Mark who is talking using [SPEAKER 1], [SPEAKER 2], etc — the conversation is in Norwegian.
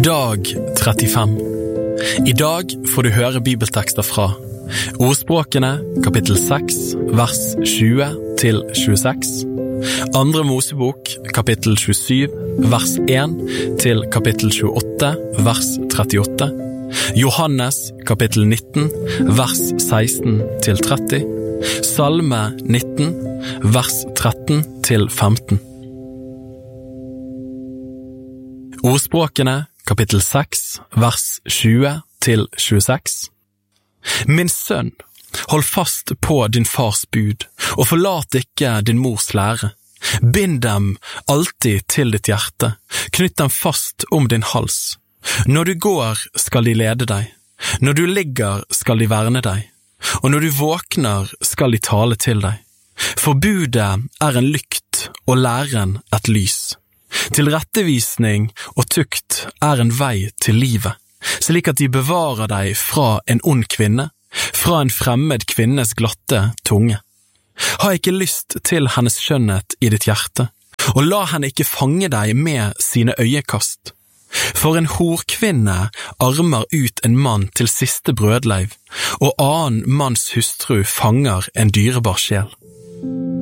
[SPEAKER 1] Dag 35. I dag får du høre bibeltekster fra Ordspråkene, kapittel 6, vers 20 til 26, Andre Mosebok, kapittel 27, vers 1 til kapittel 28, vers 38, Johannes, kapittel 19, vers 16 til 30, Salme 19, vers 13 til 15. Ordspråkene, kapittel 6, vers 20 til 26. Min sønn, hold fast på din fars bud, og forlat ikke din mors lære. Bind dem alltid til ditt hjerte, knytt dem fast om din hals. Når du går, skal de lede deg. Når du ligger, skal de verne deg. Og når du våkner, skal de tale til deg. For budet er en lykt, og læren et lys. Tilrettevisning og tukt er en vei til livet, slik at de bevarer deg fra en ond kvinne, fra en fremmed kvinnes glatte tunge. Ha ikke lyst til hennes skjønnhet i ditt hjerte, og la henne ikke fange deg med sine øyekast. For en horkvinne armer ut en mann til siste brødleiv, og annen manns hustru fanger en dyrebar sjel.